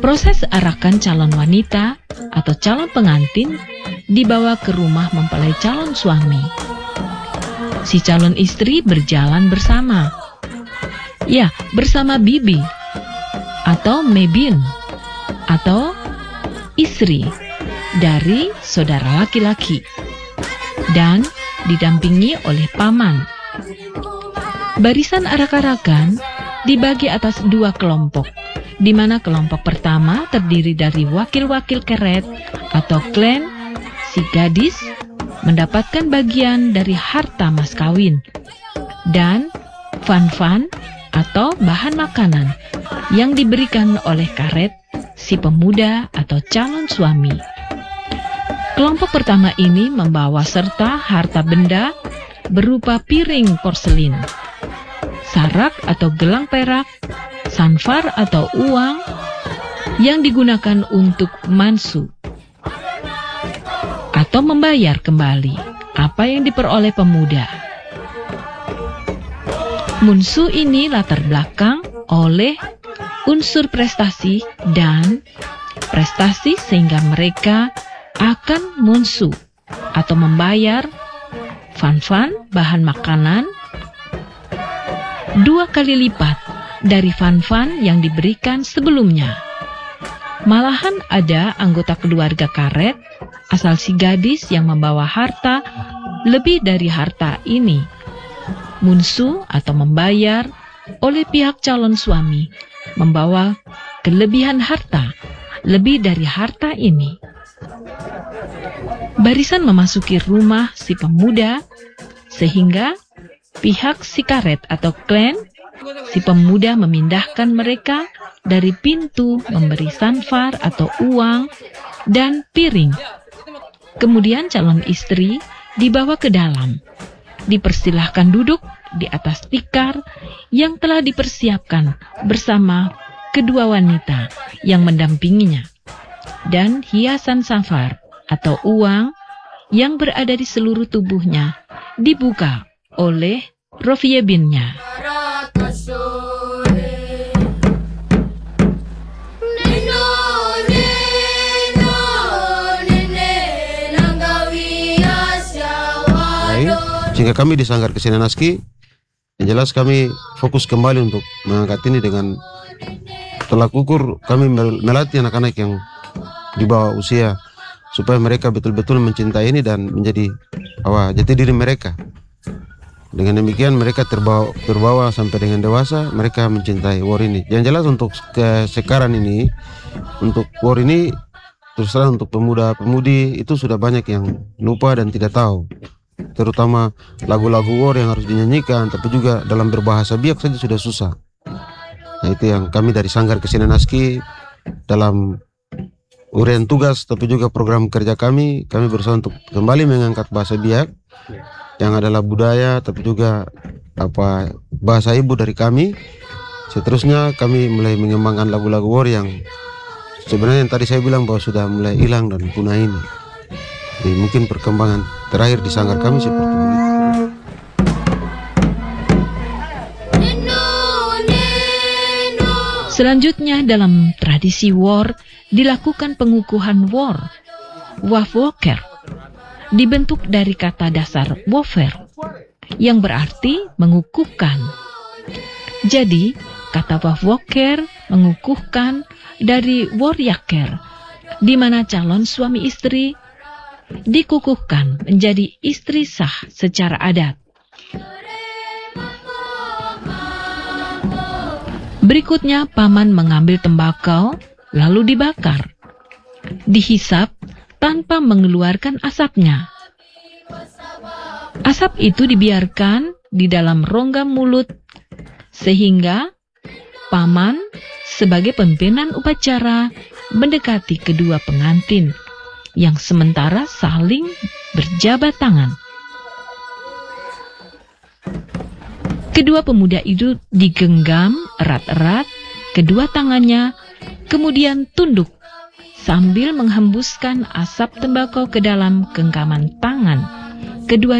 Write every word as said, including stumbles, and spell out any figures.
Proses arakan calon wanita atau calon pengantin dibawa ke rumah mempelai calon suami. Si calon istri berjalan bersama. Ya, bersama bibi atau mebin atau istri dari saudara laki-laki dan didampingi oleh paman. Barisan arak-arakan dibagi atas dua kelompok, di mana kelompok pertama terdiri dari wakil-wakil keret atau klan. Si gadis mendapatkan bagian dari harta mas kawin dan fan-fan atau bahan makanan yang diberikan oleh karet si pemuda atau calon suami. Kelompok pertama ini membawa serta harta benda berupa piring porselin, sarak atau gelang perak, sanfar atau uang yang digunakan untuk mansu atau membayar kembali apa yang diperoleh pemuda. Munsu ini latar belakang oleh unsur prestasi dan prestasi sehingga mereka akan munsu atau membayar fan-fan bahan makanan dua kali lipat dari fan-fan yang diberikan sebelumnya. Malahan ada anggota keluarga karet asal si gadis yang membawa harta lebih dari harta ini. Munsu atau membayar oleh pihak calon suami membawa kelebihan harta lebih dari harta ini. Barisan memasuki rumah si pemuda sehingga pihak si karet atau klan si pemuda memindahkan mereka dari pintu memberi sanfar atau uang dan piring. Kemudian calon istri dibawa ke dalam, dipersilahkan duduk di atas tikar yang telah dipersiapkan bersama kedua wanita yang mendampinginya, dan hiasan sanfar atau uang yang berada di seluruh tubuhnya dibuka oleh rofiebinnya. Sehingga kami di Sanggar Kesenian Aski, yang jelas kami fokus kembali untuk mengangkat ini dengan tolak ukur kami melatih anak-anak yang di bawah usia supaya mereka betul-betul mencintai ini dan menjadi awal jati diri mereka. Dengan demikian mereka terbawa, terbawa sampai dengan dewasa, mereka mencintai war ini. Yang jelas untuk ke sekarang ini, untuk war ini terus terang untuk pemuda-pemudi itu sudah banyak yang lupa dan tidak tahu. Terutama lagu-lagu war yang harus dinyanyikan, tapi juga dalam berbahasa biak saja sudah susah. Nah itu yang kami dari Sanggar Kesenian Aski dalam uraian tugas, tapi juga program kerja kami, kami berusaha untuk kembali mengangkat bahasa biak yang adalah budaya, tapi juga apa bahasa ibu dari kami. Seterusnya kami mulai mengembangkan lagu-lagu war yang sebenarnya yang tadi saya bilang bahwa sudah mulai hilang dan punah ini. Jadi mungkin perkembangan terakhir di Sanggar kami seperti itu. Selanjutnya dalam tradisi war dilakukan pengukuhan war, wafwoker, dibentuk dari kata dasar wofer yang berarti mengukuhkan. Jadi kata wafwoker mengukuhkan dari waryaker, di mana calon suami istri dikukuhkan menjadi istri sah secara adat. Berikutnya paman mengambil tembakau lalu dibakar, dihisap tanpa mengeluarkan asapnya. Asap itu dibiarkan di dalam rongga mulut sehingga paman sebagai pimpinan upacara mendekati kedua pengantin yang sementara saling berjabat tangan. Kedua pemuda itu digenggam erat-erat kedua tangannya, kemudian tunduk sambil menghembuskan asap tembakau ke dalam genggaman tangan kedua